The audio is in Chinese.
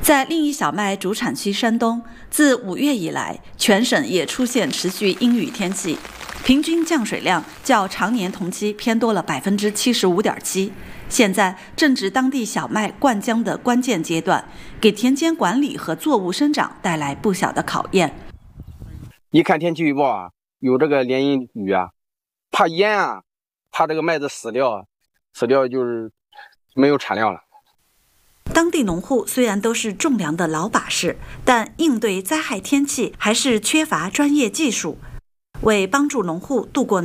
在另一小麦主产区山东，自5月以来，全省也出现持续阴雨天气，平均降水量较常年同期偏多了75.7%。现在正值当地小麦灌浆的关键阶段，给田间管理和作物生长带来不小的考验。 一看天气预报啊，有这个连阴雨啊，怕淹啊，怕这个麦子死掉就是没有产量了。 当地农户虽然都是种粮的老把式，但应对灾害天气还是缺乏专业技术。为帮助农户度过